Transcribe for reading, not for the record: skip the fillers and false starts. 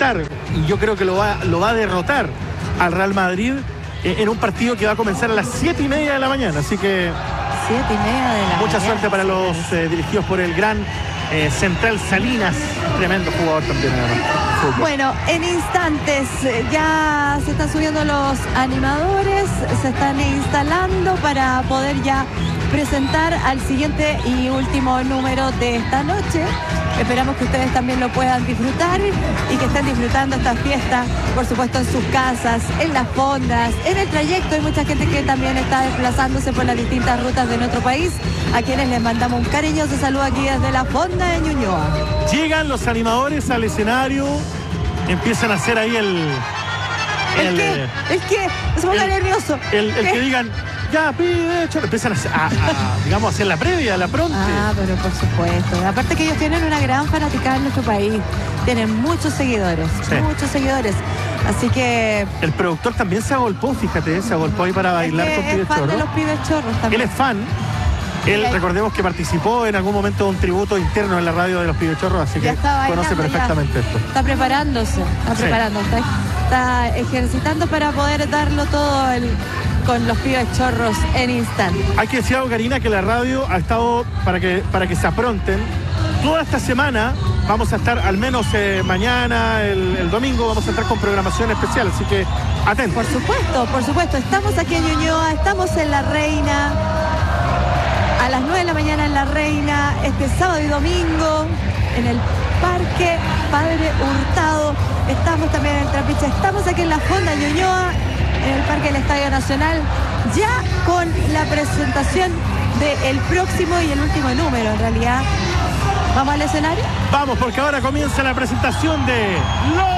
enfrentar, y yo creo que lo va a derrotar al Real Madrid en un partido que va a comenzar a las 7:30 de la mañana. Así que 7:30 de la mucha mañana, suerte para los dirigidos por el gran Central Salinas, tremendo jugador también. Fútbol. Bueno, en instantes ya se están subiendo los animadores, se están instalando para poder ya presentar al siguiente y último número de esta noche. Esperamos que ustedes también lo puedan disfrutar y que estén disfrutando esta fiesta, por supuesto, en sus casas, en las fondas, en el trayecto. Hay mucha gente que también está desplazándose por las distintas rutas de nuestro país, a quienes les mandamos un cariñoso saludo aquí desde la fonda de Ñuñoa. Llegan los animadores al escenario, empiezan a hacer ahí ¿El qué? Se ponga nervioso. El que digan, ya, pide, chorro. Empiezan digamos, a hacer la previa, la pronte. Ah, pero por supuesto. Aparte que ellos tienen una gran fanaticada en nuestro país. Tienen muchos seguidores, sí. Muchos seguidores. Así que... El productor también se agolpó, fíjate, se agolpó ahí para bailar con Pibes Es fan Chorros. de los Pibes Chorros también. Él es fan. Él, recordemos que participó en algún momento de un tributo interno en la radio de los Pibes Chorros, así que conoce perfectamente esto. Está preparándose, está ejercitando para poder darlo todo con los Pibes Chorros en instante. Hay que decir algo, Karina, que la radio ha estado, para que se apronten, toda esta semana vamos a estar, al menos mañana, el domingo, vamos a estar con programación especial, así que atentos. Por supuesto, estamos aquí en Ñuñoa, estamos en La Reina, a las 9 de la mañana en La Reina, este sábado y domingo, en el Parque Padre Hurtado, estamos también en el Trapiche, estamos aquí en la Fonda Ñuñoa, en el Parque del Estadio Nacional, ya con la presentación del próximo y el último número, en realidad. ¿Vamos al escenario? Vamos, porque ahora comienza la presentación de los